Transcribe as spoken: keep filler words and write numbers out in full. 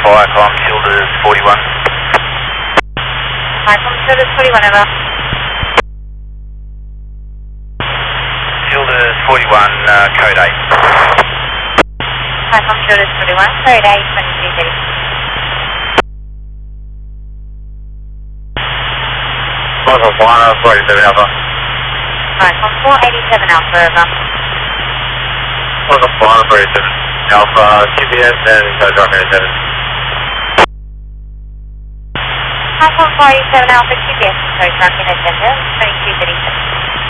fire, climb shoulders forty-one. Fire, climb shoulders forty-one, over. Shoulders forty-one, uh, code eight. Fire, climb shoulders forty-one, code eight, twenty-two thirty. Michael Fire, forty-seven Alpha. Fire, climb four eighty-seven Alpha, over. Michael Fire, forty-seven Alpha, G P S and code drop eighty-seven. Fire, climb four eighty-seven Alpha, G P S and code drop in agenda, twenty-two thirty-seven.